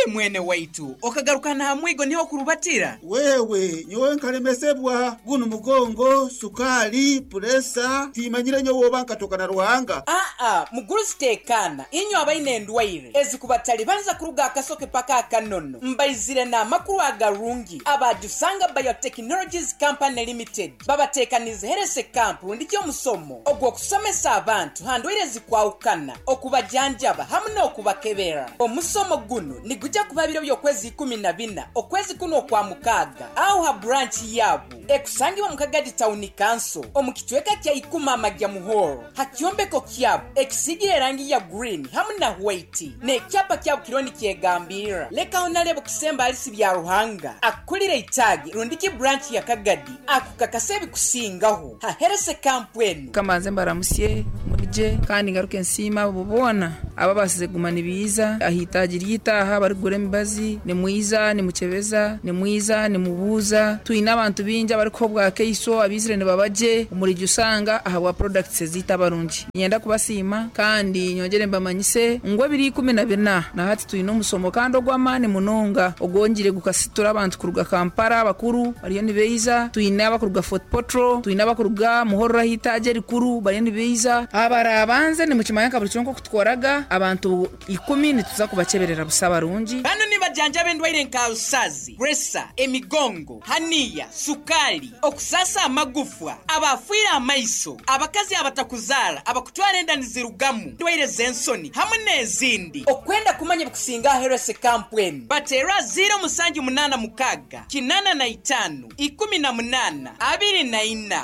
mwene waitu okagarukana hamwigo niho kurubatira wewe nyowe nkalemesebwa guno mugongo sukali presa timanyire nyo wobanka toka na ruhanga muguru zitekana inyo abaine ndwaire ezikubatali banza kuruga akasoke paka akanono mbayizire na makuru agarungi abajusanga Biotechnologies Company Limited babatekanize herese camp ndicyo musomo ogwo kusomesa abantu handwire zikwaukana okubajanjaba hamwe okubakebera omusomo guno ni gujja kubabiro byokwezi 14 okwezi kuno kwa mukaga au ha branch yabo ekusangibwa mukagadi town council omukitweka kya ikuma amajya muhoro hakyombeko kyabo ekisigire rangi ya green hamwe na white ne kyapa kyabo kironi kyegambira leka onalebo kisemba alisi bya ruhanga akulire itagi rundiki branch ya kagadi akukakasebi kusingaho ha herese kampwenu kamanze mbaramusye murije kandi ngaruke nsima bubona aba basize gumana ibiza ahitagira yitaha bari gure mbazi ni mwiza ni mukebeza ni mwiza ni mubuza tuyina abantu binja bari ko bwa keiso abizire ne babaje umurije usanga aha wa products zita barunji nyenda kubasima kandi nyongere mbamanyise ngwe biri 12 na hati tuyino musomo kandi ogwamane munonga ogongire gukasitura abantu kuruga Kampala bakuru bariyo ni beiza tuyina bakuruga Fort Potro tuyina bakuruga muhorra hitaje rikuru bariyo ni beiza abarabanze ni mukimanya kaburi cyonko kutworaga abantu 10 nituza kubaceberera busaba runji bano ni bajanja bendwaire nkarusazi presa emigongo hania sukali okusasa amagufwa abafwira amaiso abakazi abatakuzara abakutwara endanize rugamu ndwaire zensoni hamwe nezindi okwenda kumanya bukusinga herese kampweni batera 0 mukaga kinana na 5 18 24.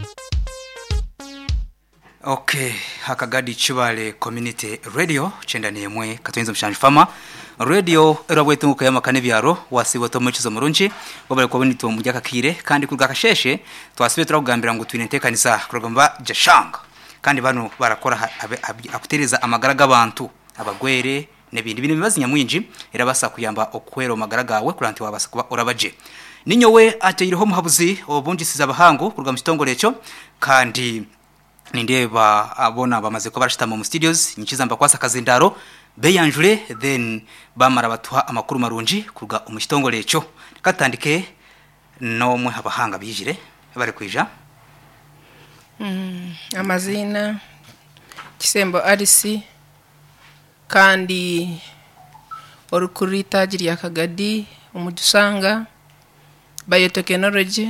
Okay, hakagadi chibale community radio chenda nemwe katonzo mshanje fama radio erabwetu kuyama kane byaro wasibo to mukizo murunji babale ko bonito mujaka kire kandi kuruga kasheshe twasibe turagambira ngo twinentekanisa kurugamba jashanga kandi bano barakora akutereza amagaraga abantu abagwere nebindi bintu bibazinya mwinji erabasa kuyamba okwero magaraga we kuranti wabasa kuba urabaje ninyowe ateyiriho muhabuzi obundi siza abahango kuruga mstongolekyo kandi nindeba abona bamaze ko barashitama mu studios nyikiza mbakwasa kazindaro beyanjure then bamara batuha amakuru marunji kuruga umustongolekyo katandike no mwe abahanga bijire bari kwija amazina Kisembo Arisi kandi orukurita jiri ya Kagadi umujusanga Biotechnology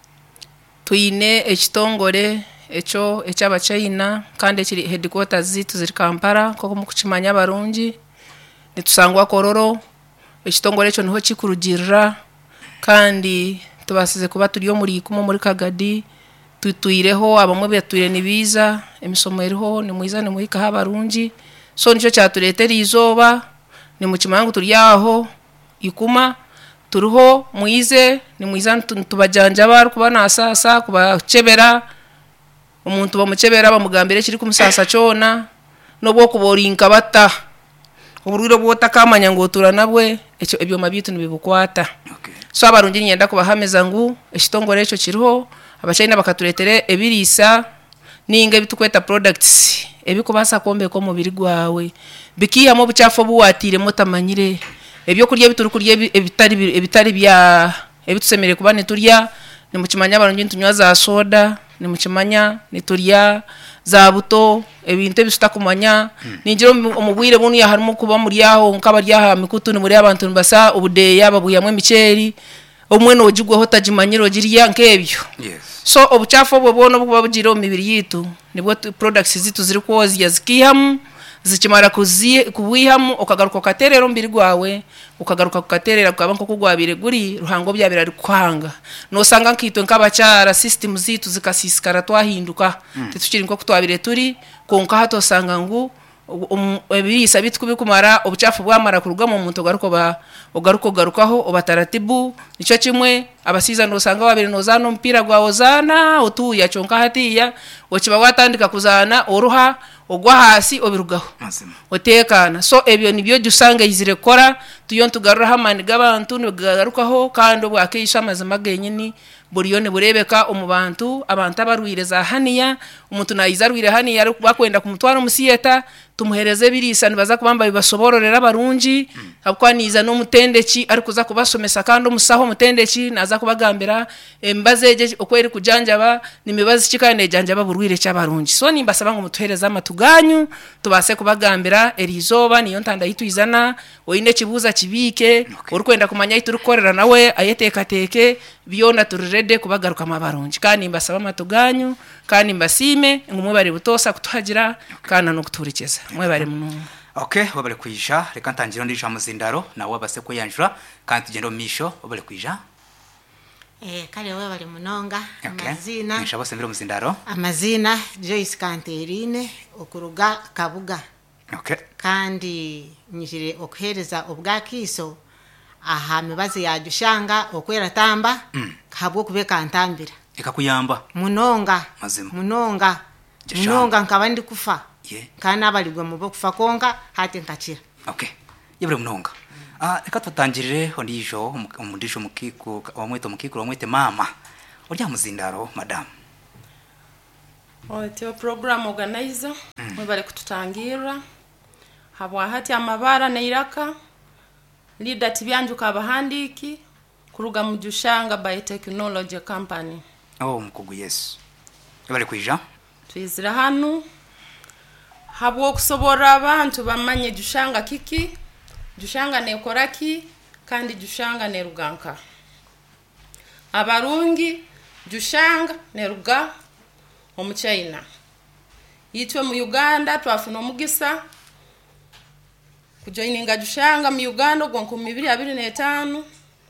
tuine ekitongore echo echaba China kandi kiri headquarters zitu ziri Kampala koko mukukimanya barunji nitusangwa kororo ekitongore echo niho kikurugirira kandi tubasize kuba turiyo muri ikumo muri Kagadi tutuireho abamwe byatuire nibiza emisomo eriho ni mwiza ni muhika habarunji so nico cyaturetera izoba ni mukimangu turiyaho ikuma turiho muize ni mwiza tubajanja bar kubana asasa kubacebera umuntu bamucebera bamugambire kiri kumusasa cyona nobwo kuborinka bata uburiro bwota kamanya ngo turanabwe echo ebyo mabitu nibibukwata so abarunji nyenda kubahameza ngo ekitongore echo kiriho abachina bakaturetere ebirisa ninge bitukweta products ebikubasa kombe ko mubiri gwawe bikiya mu bucafo buwatire mutamanyire ebyo kurya bituru kurya ebitari bya ebitusemere kubane turya ni mukimanya abarunji tunywa za soda ni mukimanya ni turya za buto ebinte bisitakumanya ninjiro umugwire bunu ya harimo kuba muri yaho nkabarya mikutu ni muri abantu mbasa ubudeya babuyamwe miceri omwe no jigwe hotajimanyiro jiriya nkebyo so obucafo bwobono bwo bugiro mibiri yitu nibwo products zitu ziri kozi yazikiham zikimara kuwihamu okagaruka katerero mbiri gwawe ukagaruka kukaterera kwabanko kugwabire guri ruhango byabira ari kwanga no sanga nkitwe nkabacara system zitu zikasisikara twahinduka titukiri nko kutwabire turi konka hato sanga ngu ebirisa bitkubikumara obucafu bwamara kuruga mu muntu garukaho obataratibu nico kimwe abasiza no sanga babiri no zano mpira gwa ozana otuya chonka hatiya okiba watandika kuzana oruha ogwa hasi obirugaho otekana so ebyo nibyo dusanga izirekora tuyon tugarura hamani gabantu nibagarukaho kandi obwakeisha amazima genyini buriyo niburebeka omu bantu abantu abarwire za haniya umuntu nayizarwire haniya ari bakwenda kumutwara musiyeta tumuhereze birisa nibaza kubamba bibasobororera barungi akwaniza no mutendeki ari kuza kubasomesa kandi umusaho mutendeki naza kubagambira embazeje okweri kujanjaba nimibazi kikane janjaba burwire cy'abarungi so nimbasaba ngo mutuhereza amatuganyu tubase kubagambira erizoba niyo ntanda yitwizana oine kibuza kibike urukwenda kumanya iturukorera nawe ayetekateke byona tururede kubagaruka amabarungi kandi mbasaba amatuganyu kandi mbasime ngumwe bari butosa kutuhagira kana no kuturikeza mwe bari muno. Okay, wabale kwisha reka ntangiro ndisha muzindaro nawe abase kuyanjura kandi tugendo misho wabale kwisha kale wewe bali munonga. Okay. Amazina nisha bose mbiro muzindaro amazina Joyce Kanterine okuruga Kabuga. Okay. Kandi nyishire okuhereza obwakiso aha mibazi yajushanga okwera tamba kabwo kubeka ntambira ekakuyamba munonga mazima munonga Jashanga. munonga nkabandi kufa ye kana abaligwe mu bokufa konka hati nkakira. Okay, yebere munonga reka tutangirire ondijo umundisho mukiku wamwete mukiku wamwete mama urya muzindaro madam Teo program organizer mwebale kututangira habwa hati amabara neiraka leader tibyanjuka abahandiki kuruga mu Jushanga Biotechnology Company. mukugu yes yebale kwija Twizira hanu habwo kusobora abantu bamanye Jushanga kiki Jushanga nekoraki kandi Jushanga neruganka abarungi Jushanga neruga omu China yitwe mu Uganda twafuna omugisa kujoininga Jushanga mu Uganda gonko 2025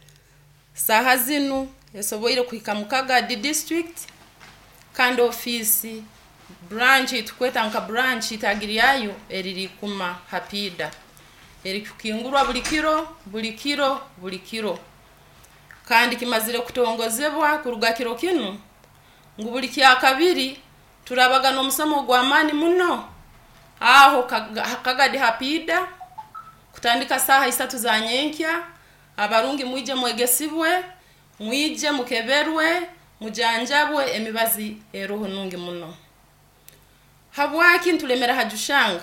saha zinu esoboire kuhika mu Kagadi district kandi office branch itukweta nka branch itagiriyayo eriri kuma Hapida eri kukingurwa buli kiro kandi kimazire kutongozebwa kuruga kiro kinu ngubuli kya kabiri turabaga no musamo gwa mani muno aho Kagadi Hapida kutandika saha 3 za nyenkya abarungi mwije mwegesibwe mwije mukeberwe mujanjabwe emibazi eroho nungi muno habwaki ntulemera hajushanga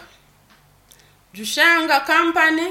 Jushanga company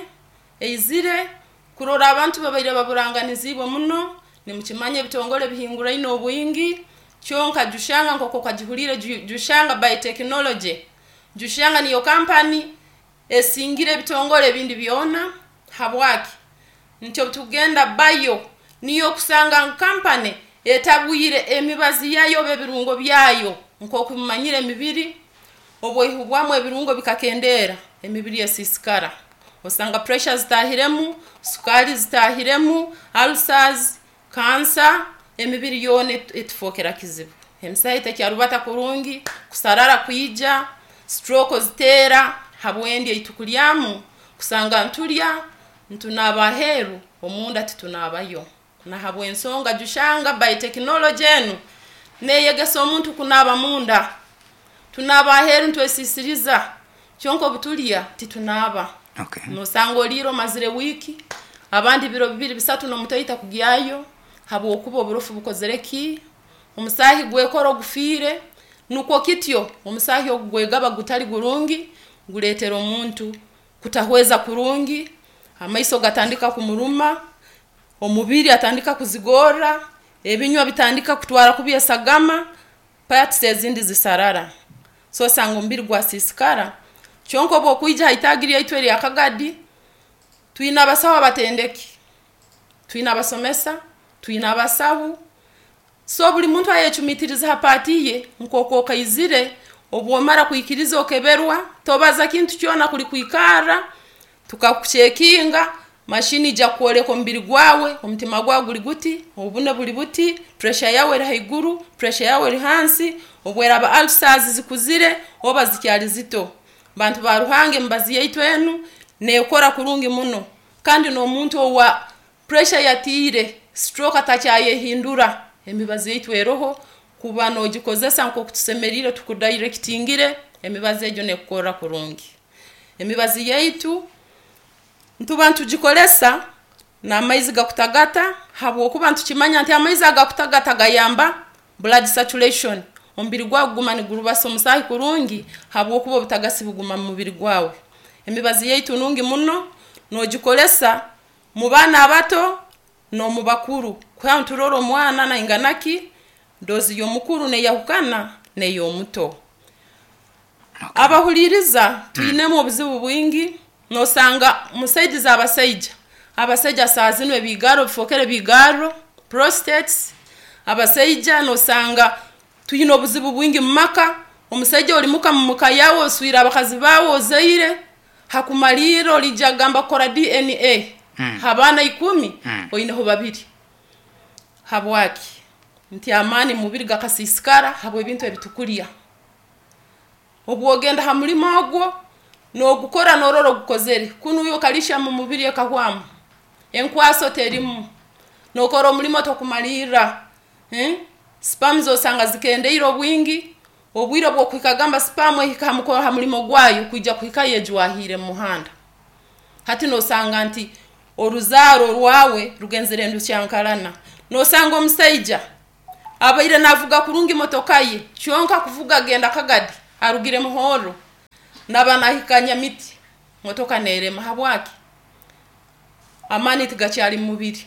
eizire kurora abantu babaire baburanganizibwe muno ni mukimanye bitongole bihingura ino obwingi kyonka Jushanga nkoko kajihulire Jushanga Biotechnology Jushanga niyo company esingire bitongole bindi byona habwaki nicyo tugenda bayo niyo kusanga company etabwire emibazi yayo bebirungo byayo nkoko bimanyire emibiri obwehubwamwe ebirungo bikakendera emibiri yesisikara osanga pressure zitahiremu sukari zitahiremu ulcers cancer emibiri yone etufokera kizibu emsaite kyarubata kurungi kusarara kuija stroke zitera habwendi itukulyamu kusanga ntulya ntunabaheru omunda titunabayo na habwensonga Jushanga Biotechnology enu neyegesa omuntu kunaba munda tunabaheru ntwesisiriza kyonko butulya titunaba. Okay. No sango liro mazire wiki abandi biro 2-3 no mutaita kugiyayo habo kubo oburofu bukozereki umusahi gwekoro gufire nuko kityo umusahi ogwegaba gutali gurungi guletero omuntu kutahweza kurungi amaiso gatandika kumuruma omubiri atandika kuzigora ebinywa bitandika kutwara kubyesagama parts ezindi zisarara so sango mbiri gwasisikara kyonko bo kuija itagiri yaitweri ya Kagadi tuina abasawo batendeki tuina abasomesa tuina abasawu so buli muntu ayechumitiriza hapatiye nkoko kaizire obwomara kuikiriza okeberwa tobaza kintu kyona kuli kuikara tukakuchekinga mashini ja kuoleko mbiri gwawe omutima gwawe guli guti obune buli buti pressure yawe eri haiguru pressure yawe eri hansi obwera ba ulcers zikuzire oba zikyali zito bantu baruhange mbazi yaitwenu nekora kurungi muno kandi no muntu wa pressure yatire stroke atacyaye hindura emibazi yaitweroho kuba no gikozesa nko kutusemerire tukudirectingire emibazi ejo nekora kurungi emibazi yaitu ntubantu gikolesa na amaizi gakutagata habwokuba ntukimanya nti amaizi agakutagata gayamba blood saturation omubiri gwawe guma nigurubasa omusaahi kurungi habwokuba obutagasi buguma mu mubiri gwawe. Emibazi yaitu nungi muno nogikolesa mu baana abato no mu bakuru kwa nturoro omwana na inganaki dozi y'omukuru neyahukana n'ey'omuto. Abahuliriza tuyinemu obuzibu bwingi nosanga musaidiza abasaija saazinwe bigaro bifokere bigaro prostates abasaija nosanga tuyina obuzibu bwingi mu maka omusaija olimuka mu muka yawo oswira abakazi bawo ozaire hakumaliro lijagamba kora DNA habana 10 oyineho 2 habwaki nti amani mubiri gakasisikara habwe ebintu ebitukulia obwogenda hamulimo ogwo no gukora nororo gukozere kunu yo kalisha mu mubiri ekahwamu enkwaso terimu no kora omulimo tokumalira spam zo sanga zikendeiro bwingi obwiro bwo kwikagamba spam ehikamuko hamulimo gwayo kujja kwikaye jwahire muhanda hati no sanga nti oruzaro rwawe rugenzere ndu cyankarana no sanga omusaija abaire navuga kurungi motokaye kyonka kuvuga genda kagadi arugire muhoro nabana hikanya miti motoka nerema habwaki amani tigacyali mubiri.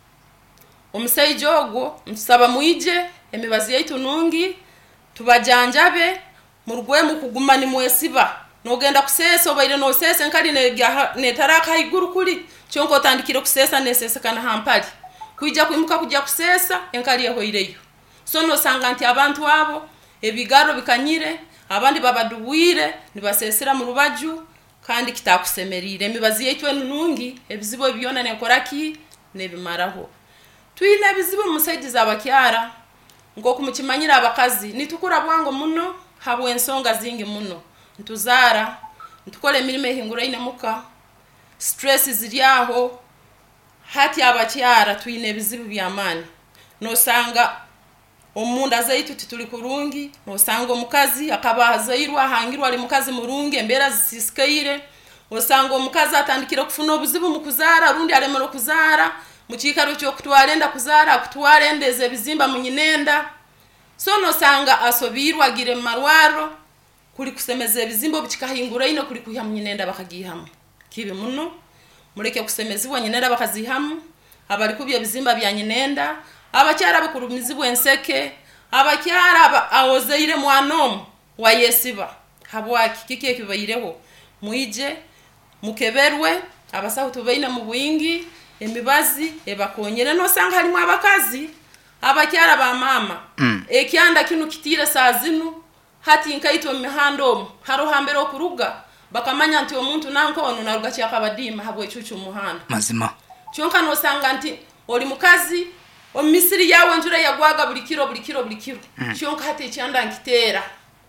Omusaija ogwo nsaba muije emibazi yaitu nungi tubajanjabe murugwe mu kuguma ni mwesiba nogenda kusesa obaire no sesa nkali ne taraka iguru kuli cyonko tandikire kusesa nesesa kana hampali kuija kwimuka kujja kusesa enkali yaho ireyo so no sanga nti abantu abo ebigaro bikanyire abandi babaduwire nibasesera mu rubaju kandi kitakusemerire emibazi yaitu nungi ebizibo byona nekoraki nebimaraho. Tuyina ebizibu musaidiza abakyara ngo kumukimanyira abakazi nitukura bwango muno habwe ensonga zingi muno ntuzara ntukole emirimo ehingura ine muka stress ziryaho hati abakyara tuyina ebizibu byamani nosanga omunda zaitu tituli kurungi nosanga omukazi akabazairwa hangirwa ali mukazi murungi embera zisisikaire osanga omukazi atandikira kufuna obuzibu mukuzara rundi alemero kuzara mukikaro cyo kutwalenda kuzara kutwalendeze bizimba munyinenda so nosanga asobirwa gire marwaro kuli kusemeza bizimbo bikahingura ino kuli kuya munyinenda bakagihamu kibe muno mureke kusemezibwa nyinenda bakazihamu abali kubye bizimba bya nyinenda abakyara bakurumizibwa enseke abakyara awozeire mwanomu wa yesiba habwaki kiki kibayireho muije mukeberwe abasaho tubaina mu bwingi emibazi ebakonyere no sanga halimu abakazi abakyara ba mama ekyanda kinu kitire saazinu hati nkaito mihando haro hambere okuruga bakamanya nti omuntu nankono naruga kyakabadima habwe chuchu muhanda mazima kyonka no sanga nti oli mukazi omisiri yawe njura yagwaga buli kiro kyonka hati ekyanda nkitera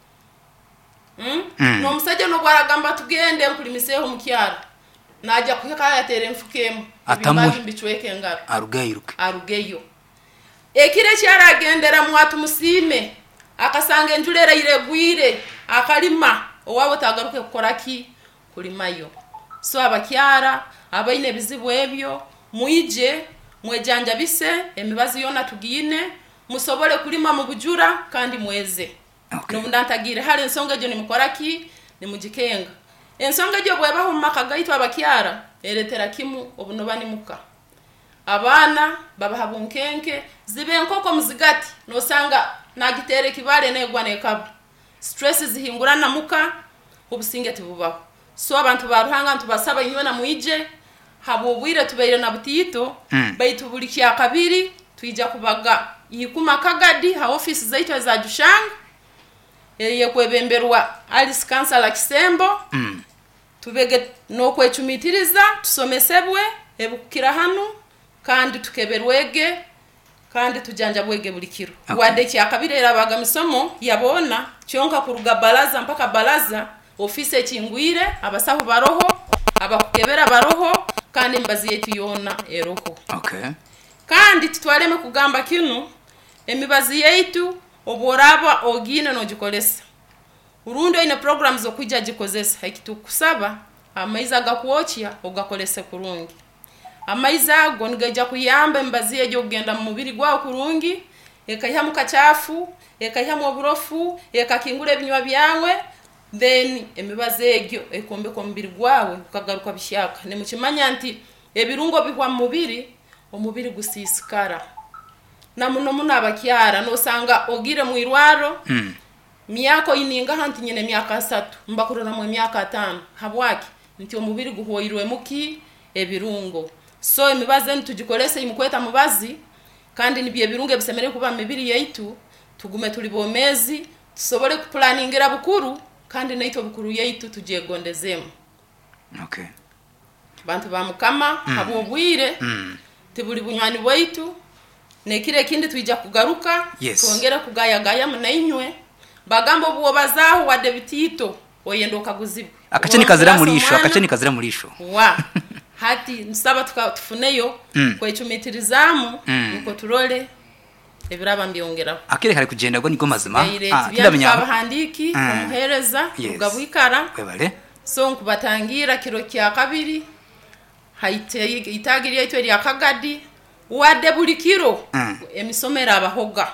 no musaje no gwaragamba tugende nkulimiseho mukyara naja kuheka yatere mfukemu atamwe bichweke ngaro arugeyo ekire cyaragendera mwatu musime akasanga njulera iregwire akalima owawe tagaruke kukoraki kulimayo so abakyara abaine bizibu ebyo muije mwejanja bise emibazi yona tugine musobole kulima mu bujura kandi mweze no ndantagire hali ensonga jo ni mukoraki ni mujikenga ensonga jo bwebaho mu makagaito abakyara eretera kimu obunobani muka abana babaha bunkenke zibe nkoko muzigati no sanga nagitere kibale negwa nekabu stress zihingurana muka obusinge tibubaho so abantu baruhanga ntubasaba inywena muije habubwire tubeire na butito baitubulikia kabiri tuija kubaga yikuma kagadi ha office zaitwa za Jushanga eriye kwebemberwa Alice Council Kisembo tubege no kwechumitiriza tusomesebwe ebukira hanu kandi tukeberwege kandi tujanja bwege bulikiro wade kya kabiri erabaga misomo yabona kyonka kuruga balaza mpaka balaza office ekingwire abasahu baroho abakukebera baroho kandi mbazi yetu yona eroho kandi tutwaleme kugamba kinu emibazi yetu oboraba ogine no jikolesa urundo ine programs okujja jikozesa ikitukusaba amaizi agakwokya ogakolese kurungi amaizi ago nigaja kuyamba embazi ejo kugenda mu mubiri gwawe kurungi ekayihamu kachafu ekayihamu oburofu ekakingura ebinywa byawe then emibazi egyo ekombeka omubiri gwawe ukagaruka bishaka nemukimanya nti ebirungo bihwa mu mubiri omubiri gusisikara na muno abakyara nosanga ogire mu irwaro myako ininga hanti nyine myaka 3 mbakurona mu myaka 5 habwaki nti omubiri guhoirwe muki ebirungo so emibazi ntugikolese imukweta mubazi kandi nibye birungo bisemere kuba mibiri yaitu tugume tulibomezi tusobole kuplaningira bukuru kandi naito bukuru yaitu tujegondezemo okay bantu bamukama habo obwire tibuli bunywani bwaitu nekire kindi tuija kugaruka tuongera kugaya munainywe bagambo buwo bazaho wade bitito oyendo kaguzibwe akacheni kazira mulisho wa hati nsaba tufuneyo kwecumitirizamo uko turole ebiraba mbyongera akire kali kugenda go nigo mazima kidamenya abahandiki umuhereza ugabwikara kwebale so nkubatangira kiro kya kabiri haite itagiri yaitwe ya kagadi wade bulikiro emisomera abahoga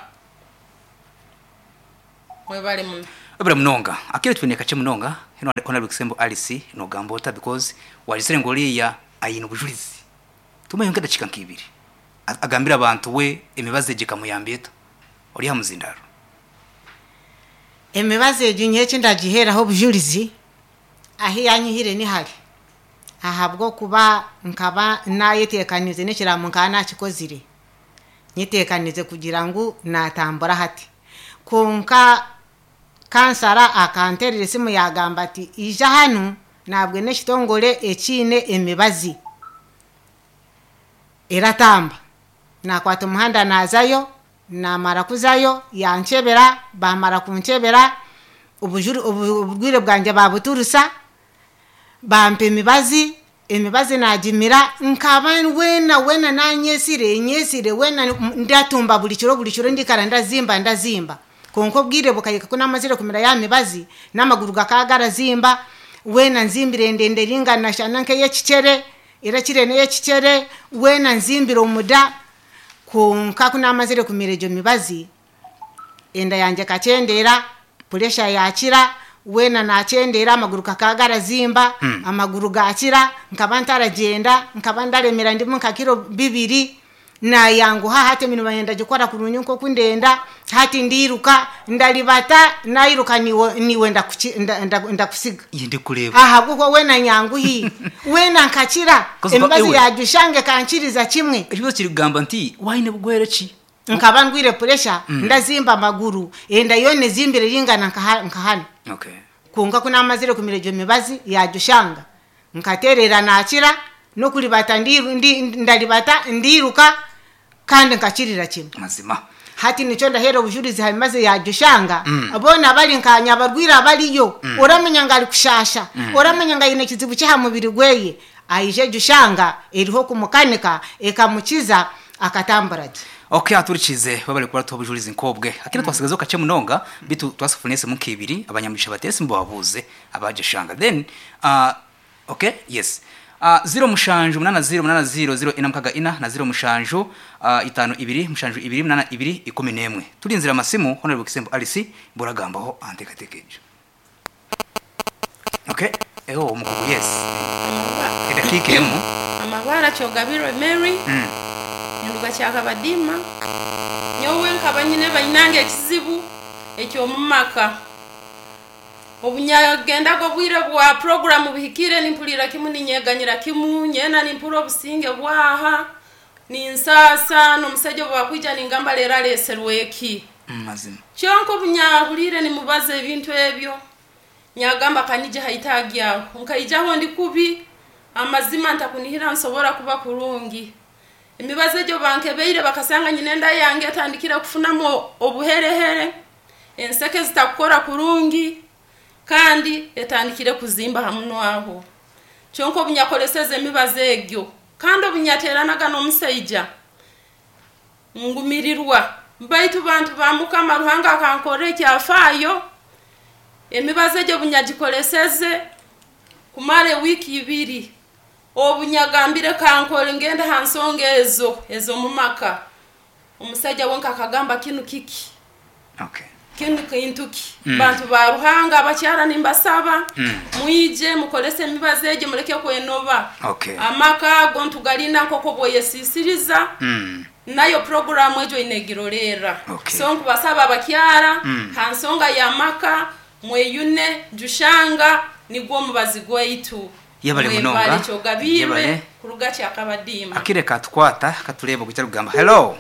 mwebale mun abra mnonga akire tweneka che mnonga hino ona bikisembo Alice no gambota because walisere ngoliya ayino bujulizi tumayongeda chikankibiri agambira abantu we emibaze gikamuyambyeto oli hamuzindaro emibaze ginyeche ndagiheraho bujulizi ahi yanyihire ni hali ahabwo kuba nkaba nayetekanize nekiramu nkana kikozire nyetekanize kugira ngo natambura hati konka kansara akanterere simu yagamba ati ija hanu nabwe nekitongole ekine emibazi eratamba nakwata umuhanda nazayo namara kuzayo yanchebera bamara kunchebera ubugwire bwanje babuturusa bampe emibazi najimira nkabani wena nanyesire wena ndatumba bulikiro ndikara ndazimba konko bwire bukayika kuna amazire kumira ya mibazi namaguru gakagara zimba wena nzimbire ndende ringana shananke yekicere irakirene yekicere wena nzimbire umuda konka kuna amazire kumira ejo mibazi enda yanje kacendera puresha yakira wena nachendera amaguru kakagara zimba amaguru gakira nkabantara genda nkabandaremera ndimo nkakiro bibiri na yangu hate minu bayenda gikora kurunyuko kundenda hati ndiruka ndalibata nairuka niwe ndakusiga yindi kureba ahabwo wena nyangu hi wena nkakira embazi yajushange kankiriza kimwe ekibazo kiri gamba nti wayine bugwereki nkabangwire pressure ndazimba amaguru enda yone zimbire ringana nkahana okay kunga kuna amazire kumirejo mibazi yajushanga nkaterera nakira no kuri ndalibata ndiruka kandi nkakirira kimwe mazima hati nico ndahera ubujurizi hamaze yajushanga abona bali nkanya barwira baliyo uramenya ngali kushasha uramenya ngayine kizibu cyaha mubiri gweye ayije jushanga eriho kumukanika ekamukiza akatambaraje okay aturikize babale kwa tobujurizi nkobwe akina twasigazo kace munonga bitu twasifunese mu kibiri abanyamugisha batese mbo babuze abaje shanga then okay yes 0 mushanju 8080 inamkaga ina na 0 mushanju 52 mushanju 282 11 tulinzira masimu honorable Kisembo Alice buragambaho antekatekeje okay mukugu yes edakikemu amabara chogabiro Mary nduga cyaka badima nyowe nkabanyine bayinange kizibu ekyo mumaka obunyagenda go bwire bwa program bihikire nimpulira kimu ninyeganyira kimu nyena nimpuro businge bwaha ninsasa no musejo bwakwija ningamba lera leserweki mazima cyonko bunyabulire ni mubaze ibintu ebyo nyagamba kanije haitagya nkayijaho ndi kubi amazima ntakunihira nsobora kuba kurungi imibaze jo banke beire bakasanga nyinenda yange atandikira kufunamo obuherehere enseke zitakora kurungi kandi etandikire kuzimba hamuno aho cyonko bunyakoleseze mibaze egyo kandi obunyateranaga no museija ngumirirwa mbaitu bantu bamuka maruhanga kankore cyafayo emibaze jo bunyagikoleseze kumare wiki 2 obunyagambire kankole ngenda hansonga ezo mumaka omusajja wonka kagamba kinu kiki okay kinu kintuki bantu baruhanga abakyara nimbasaba muije mukolese mibazeje muleke kwenova okay amaka gontu galina nkoko boyesisiriza nayo programu ejo inegirolera okay. So nkubasaba abakyara hansonga ya maka mweyune jushanga nigwo mubazi gweitu yebale munonga yebale kuruga cyakabadima akire katkwata katulebo kucyari kugamba hello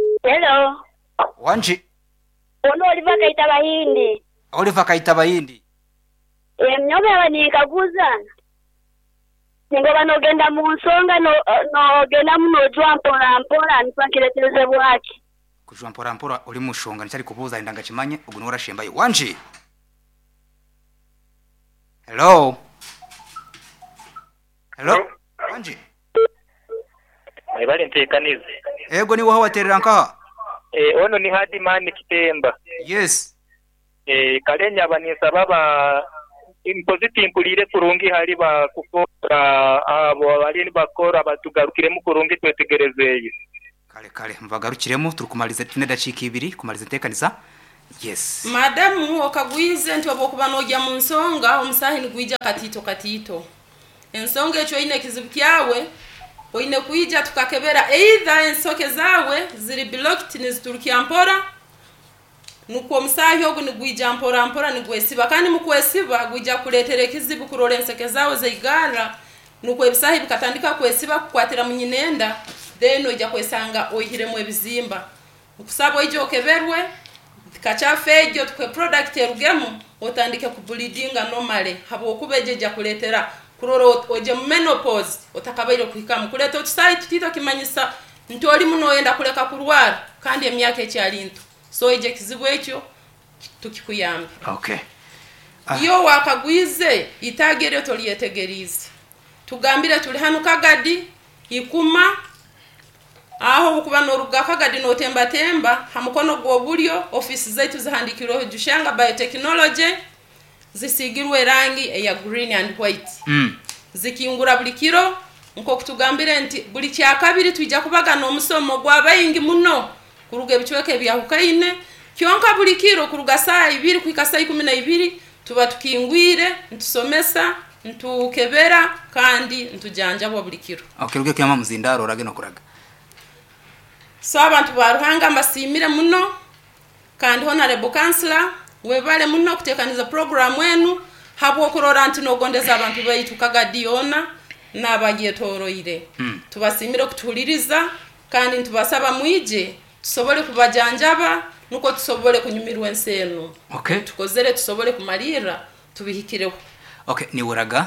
wanji ono Oliver Kaitaba Hindi mnyobe abanikaguza ngo banogenda mu nsonga no genda muno jwampora nipakiretereze bwaki kujwampora uri mushonga nicari kubuza indanga kimanye uguno urashembaye wanji hello wanji Ibali ntekanize ego ni woho waterera nka ono ni Hadimani Kitemba yes kalenya abanisa baba impositive impulire kurungi hari ba kukora abo bari bakora batugarukire mu kurungi twetegerezeye kale mvagarukiremo turukumaliza tinedacika 2 kumaliza ntekaniza yes madamu okagwize nti obokuba nojja mu nsonga omusahi nigwija katito ensonga echo ine kizibu kyawe oine kuija tukakebera either ensoke zawe ziri blocked niziturukia mpora nuko omusahi ogu nigwija mpora nigwesiba kandi mukwesiba gwija kuletere kizibu kurole enseke zawe zeigara nuko ebisahi bikatandika kwesiba kukwatira munyinenda then ojja kwesanga oyiremu ebizimba ukusaba ijo keberwe kachafejo tukwe product erugemu otandike kubulidinga normally habo okubejeja kuletera kuroro oje menopause otakabairo kuhikamu kuleta otusai tutito kimanyisa ntoli muno yenda kuleka kurwara kandi emyaka ekyalinto so ije kizibu ekyo tukikuyamba okay iyo wakagwize itagere toliyetegerize tugambire tuli hanu kagadi ikuma aho bukuba noruga kagadi no temba hamukono gwo bulyo office zetu zihandikiro Jushanga Biotechnology zisigirwe rangi ya green and white zikingura bulikiro nko kutugambire nti buli kya kabiri tujja kubaga no musomo gwabayingi muno kuruga bichweke bya hukaine kyonka bulikiro kuruga saa 2 kuika saa 12 tuba tukingwire ntusomesa ntukebera kandi ntujanja bwa bulikiro okay ruge kyama muzindaro rage no kuraga so abantu baruhanga masimire muno kandi honorable councillor webale muno kutekaniza program wenu habo kurora anti nogondeza abantu baitu kagadiona nabagetoroire tubasimire kutuliriza kandi ntubasaba mwije tusobole kubajanjaba nuko tusobole kunyumirwa enseno okay tukozere tusobole kumalira tubihikireho okay ni uraga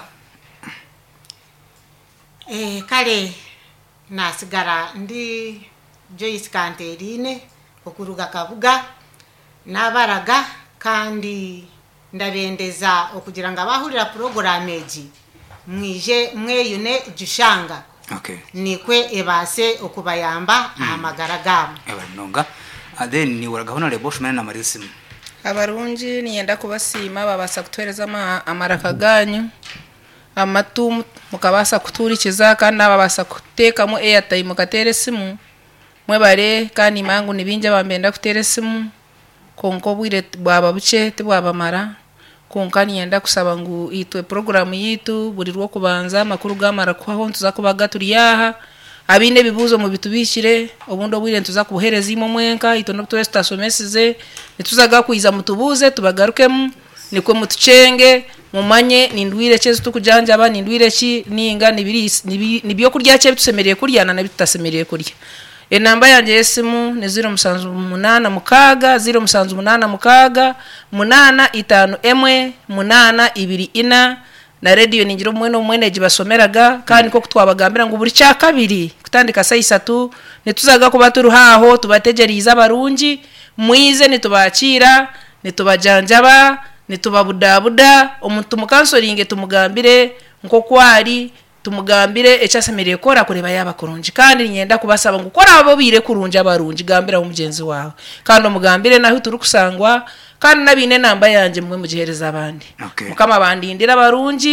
kale nasigara ndi Joyce Kanterine okuruga kabuga nabaraga kandi ndabendeza okugira ngo abahurira program eji mweyune Jushanga okay nikwe ebase okubayamba amagara gabo ebanonga then ni uraga honore boshmana na marisimu abarunji niyenda kubasima babasa kutwereza amaraka ganyu amatu mukabasa kuturikiza kandi ababasa kuteka mu airtime katere simu mwebare kandi mangu nibinja bambenda kutere simu konko bwire bwaba buce tibwaba mara konka niyenda kusaba ngu itwe program yitu buri rwo kubanza makuru gamara kwaho tuzakubaga turi yaha abinde bibuzo mu bitubishire obundo bwire tuzakuhereza imo mwenka itono twese tasomesize nituzaga kuiza mutubuze tubagarukemu nikwe mutucenge mumanye nindwire cyezo tukujanja aba nindwire ki ninga nibyo kurya cye bitusemereye kuryana na bitutasemereye kurya enamba yanje yesimu ni 0786 mukaga 0786 mukaga 85 emwe 824 na radio ningiro mwene gibasomeraga kandi ko kutwabagambira ngo buri cya kabiri kutandika saa 3 nituzaga kuba turuhaho tubategeriza abarunji mwize nitubakira nitubajanjaba nitubabudabuda omuntu mukansoringe tumugambire nko kwari tumugambire echasemereye kora kureba yaba kurunji kandi nyenda kubasaba ngo kora abo bire kurunja abarunji gambira umugenzi wawe kandi umugambire naho turi kusangwa kandi nabine namba yanje mwe mugihereza abandi okay. mukama bandindira abarunji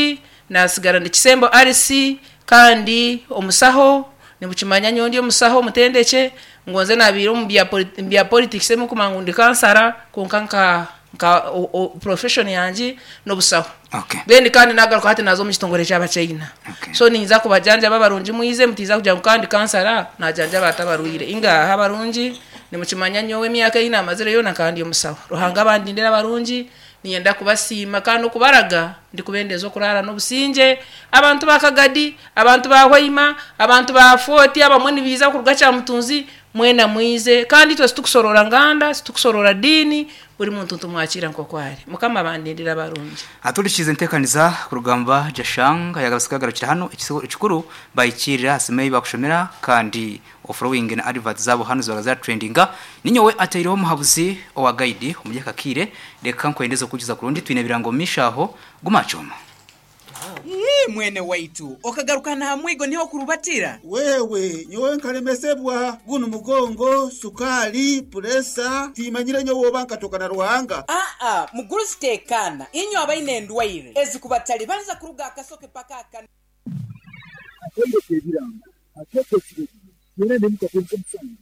nasigara ndi Kisembo RC kandi omusaho nimukimanya nyondi omusaho mutendeke ngonze nabiro mu bya politics mu kumangundi kansara konkanka profession yanji no busaho. Okay. Then kandi nagaruka hati nazo mu kitongore cy'aba China. Okay. So ninza kubajanja babarunji muize mutiza kujya kandi kansara najanja batabaruire inga habarunji nimukimanya nyowe myaka ina amazire yo nakandi omusaho ruhanga abandi ndera barunji niyenda kubasima kandi kubaraga ndi kubendezo kurara no businje abantu bakagadi abantu bahwima abantu ba 40 abamwe nibiza kurugacha mutunzi mwena mwize kandi twe situkusorora nganda situkusorora dini buri muntu tumwakira nko kwari mukama abandindira barunje aturishize ntekaniza ku rugamba Jashang yagarukagarukira hano ikikuru bayikirira asemeye bakushomera kandi offering na advert zabo hano za trendinga ninyowe atayiriho muhabuzi owa guide umujyaka kire reka nkwendeze kugiza kurundi twine birango mishaho gumacoma. Mwene waitu okagarukana hamwigo niho kurubatira wewe nyowe nkalemesebwa guno mugongo sukali presa timanyire nyowe bankatokana ruhanga muguru sitekana inyo abaine ndwaire ezikubatali banza kuruga akasoke paka akana akwende kebiranga akoko kire yera ndimukapemsa